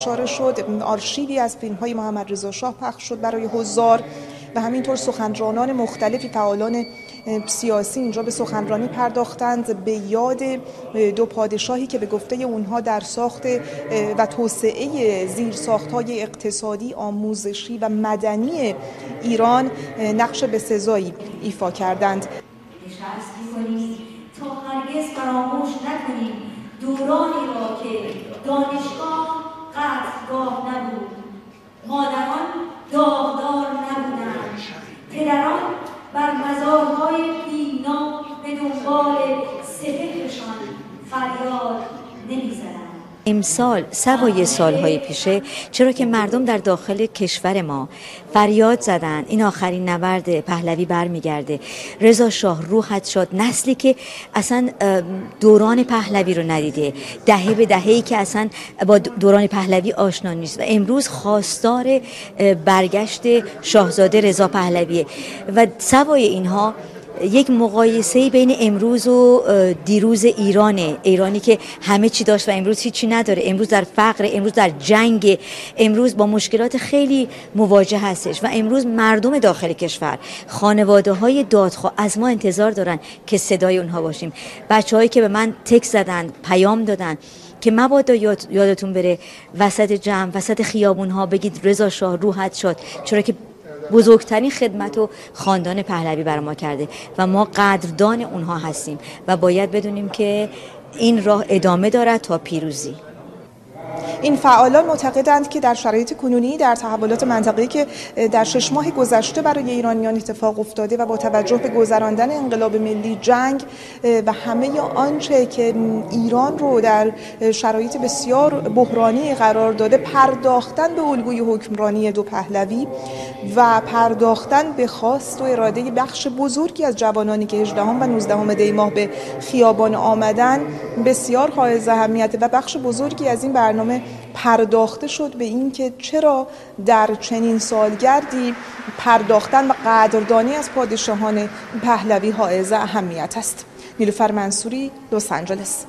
اشاره شد، آرشیوی از فیلم‌های محمد رضا شاه پخش شد برای حضار و همینطور سخنرانان مختلفی، فعالان سیاسی اینجا به سخنرانی پرداختند به یاد دو پادشاهی که به گفته اونها در ساخت و توسعه زیرساخت‌های اقتصادی، آموزشی و مدنی ایران نقش بسزایی ایفا کردند. نشست می‌کنیم تا هرگز فراموش نکنیم دورانی را که دانشگاه قتلگاه نبود، مادران داغدار نبودند، پدران بر مزارهای بی‌نام به دنبال سپهرشان فریاد نمی‌زدند. امسال سوای سالهای پیشه، چرا که مردم در داخل کشور ما فریاد زدند این آخرین نبرد پهلوی برمیگرده، رضا شاه روحت شد، نسلی که اصلا دوران پهلوی رو ندیده، دهه به دهه‌ای که اصلا با دوران پهلوی آشنا نیست و امروز خواستار برگشت شاهزاده رضا پهلویه و سوای اینها یک مقایسه بین امروز و دیروز ایرانی که همه چی داشت و امروز هیچی نداره، امروز در فقر، امروز در جنگ، امروز با مشکلات خیلی مواجه هستش و امروز مردم داخل کشور، خانواده های دادخواه از ما انتظار دارن که صدای اونها باشیم. بچه‌هایی که به من تکست زدن، پیام دادن که مبادا یادتون بره وسط جمع، وسط خیابون ها بگید رضا شاه روحت شد، چرا که بزرگترین خدمت و خاندان پهلوی بر ما کرده و ما قدردان اونها هستیم و باید بدونیم که این راه ادامه دارد تا پیروزی. این فعالان معتقدند که در شرایط کنونی، در تحولات منطقه‌ای که در 6 ماه گذشته برای ایرانیان اتفاق افتاده و با توجه به گذراندن انقلاب ملی، جنگ و همه آنچه که ایران رو در شرایط بسیار بحرانی قرار داده، پرداختن به الگوی حکمرانی دو پهلوی و پرداختن به خواست و اراده بخش بزرگی از جوانانی که 18 و 19 دی ماه به خیابان آمدن بسیار حائز اهمیت و بخش بزرگی از این برنامه پرداخته شد به این که چرا در چنین سالگردی پرداختن و قدردانی از پادشاهان پهلوی حائز اهمیت است. نیلوفر منصوری، لس آنجلس.